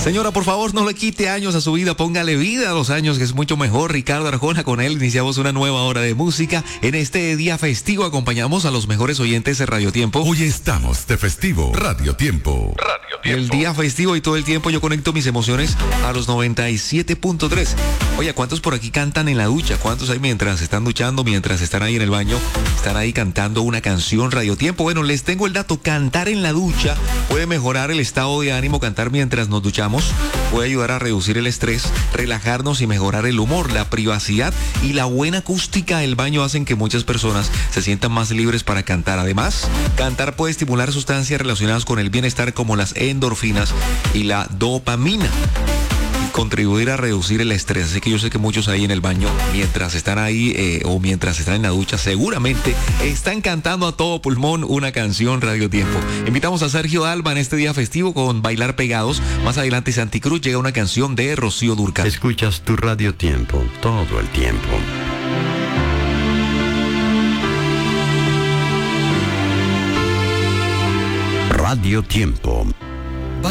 Señora, por favor, no le quite años a su vida, póngale vida a los años, que es mucho mejor. Ricardo Arjona, con él iniciamos una nueva hora de música. En este día festivo acompañamos a los mejores oyentes de Radio Tiempo. Hoy estamos de festivo. Radio Tiempo. El día festivo y todo el tiempo yo conecto mis emociones a los 97.3. Oye, ¿cuántos por aquí cantan en la ducha? ¿Cuántos hay mientras están duchando, mientras están ahí en el baño? Están ahí cantando una canción Radio Tiempo. Bueno, les tengo el dato. Cantar en la ducha puede mejorar el estado de ánimo. Cantar mientras nos duchamos puede ayudar a reducir el estrés, relajarnos y mejorar el humor. La privacidad y la buena acústica del baño hacen que muchas personas se sientan más libres para cantar. Además, cantar puede estimular sustancias relacionadas con el bienestar como las endorfinas y la dopamina, y contribuir a reducir el estrés. Así que yo sé que muchos ahí en el baño, mientras están ahí o mientras están en la ducha, seguramente están cantando a todo pulmón una canción Radio Tiempo. Invitamos a Sergio Alba en este día festivo con Bailar Pegados. Más adelante Santi Cruz llega una canción de Rocío Dúrcal. Escuchas tu Radio Tiempo todo el tiempo. Radio Tiempo.